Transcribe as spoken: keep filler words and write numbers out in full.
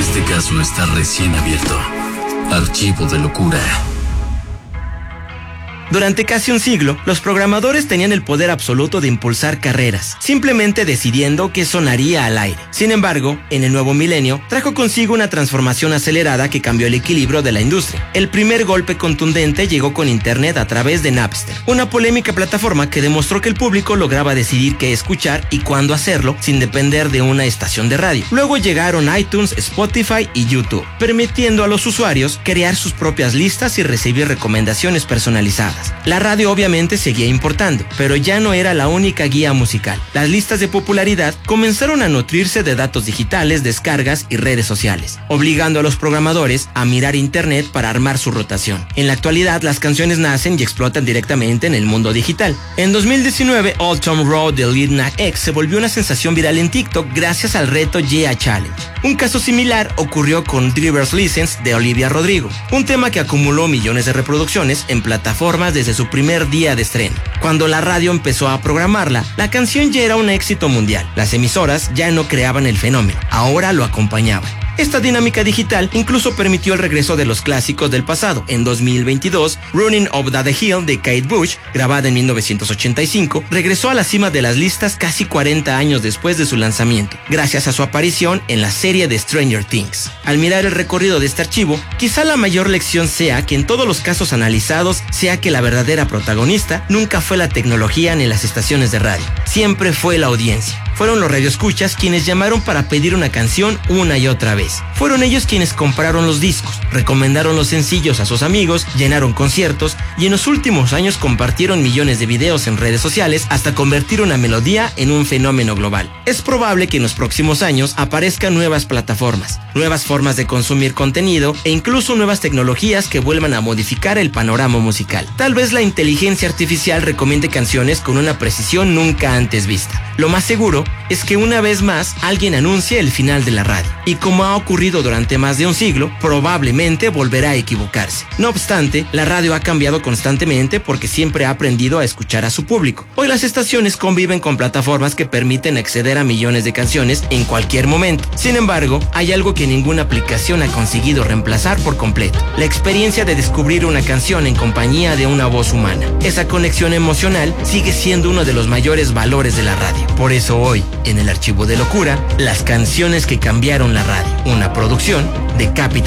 Este caso está recién abierto. Archivo de locura. Durante casi un siglo, los programadores tenían el poder absoluto de impulsar carreras, simplemente decidiendo qué sonaría al aire. Sin embargo, en el nuevo milenio, trajo consigo una transformación acelerada que cambió el equilibrio de la industria. El primer golpe contundente llegó con Internet a través de Napster, una polémica plataforma que demostró que el público lograba decidir qué escuchar y cuándo hacerlo sin depender de una estación de radio. Luego llegaron iTunes, Spotify y YouTube, permitiendo a los usuarios crear sus propias listas y recibir recomendaciones personalizadas. La radio obviamente seguía importando, pero ya no era la única guía musical. Las listas de popularidad comenzaron a nutrirse de datos digitales, descargas y redes sociales, obligando a los programadores a mirar internet para armar su rotación. En la actualidad, las canciones nacen y explotan directamente en el mundo digital. En dos mil diecinueve, Old Town Road de Lil Nas X se volvió una sensación viral en TikTok gracias al reto Yeah Challenge. Un caso similar ocurrió con Driver's License de Olivia Rodrigo, un tema que acumuló millones de reproducciones en plataformas desde su primer día de estreno. Cuando la radio empezó a programarla, la canción ya era un éxito mundial. Las emisoras ya no creaban el fenómeno, ahora lo acompañaban. Esta dinámica digital incluso permitió el regreso de los clásicos del pasado. En dos mil veintidós, Running Up the Hill de Kate Bush, grabada en mil novecientos ochenta y cinco, regresó a la cima de las listas casi cuarenta años después de su lanzamiento, gracias a su aparición en la serie de Stranger Things. Al mirar el recorrido de este archivo, quizá la mayor lección sea que en todos los casos analizados, sea que la verdadera protagonista nunca fue la tecnología ni las estaciones de radio, siempre fue la audiencia. Fueron los radioescuchas quienes llamaron para pedir una canción una y otra vez. Fueron ellos quienes compraron los discos, recomendaron los sencillos a sus amigos, llenaron conciertos y en los últimos años compartieron millones de videos en redes sociales hasta convertir una melodía en un fenómeno global. Es probable que en los próximos años aparezcan nuevas plataformas, nuevas formas de consumir contenido e incluso nuevas tecnologías que vuelvan a modificar el panorama musical. Tal vez la inteligencia artificial recomiende canciones con una precisión nunca antes vista. Lo más seguro es que una vez más alguien anuncie el final de la radio. Y como ha ocurrido durante más de un siglo, probablemente volverá a equivocarse. No obstante, la radio ha cambiado constantemente porque siempre ha aprendido a escuchar a su público. Hoy las estaciones conviven con plataformas que permiten acceder a millones de canciones en cualquier momento. Sin embargo, hay algo que ninguna aplicación ha conseguido reemplazar por completo: la experiencia de descubrir una canción en compañía de una voz humana. Esa conexión emocional sigue siendo uno de los mayores valores de la radio. Por eso hoy, en el Archivo de Locura, las canciones que cambiaron la radio, una producción de Capital.